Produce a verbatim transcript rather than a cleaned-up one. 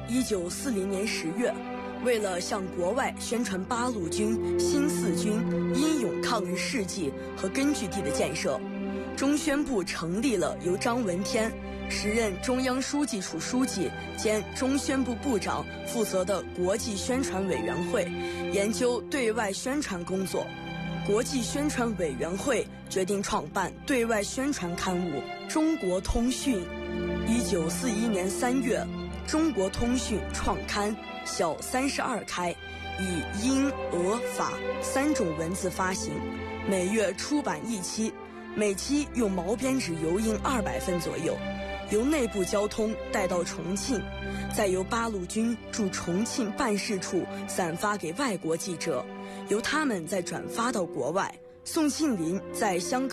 一九四零年十月，为了向国外宣传八路军新四军英勇抗日事迹和根据地的建设，中宣部成立了由张闻天时任中央书记处书记兼中宣部部长负责的国际宣传委员会，研究对外宣传工作。国际宣传委员会决定创办对外宣传刊物《中国通讯》。一九四一年三月，《中国通讯》创刊，小三十二开，以英、俄、法三种文字发行，每月出版一期，每期用毛边纸油印二百份左右，由内部交通带到重庆，再由八路军驻重庆办事处散发给外国记者，由他们再转发到国外。宋庆龄在香港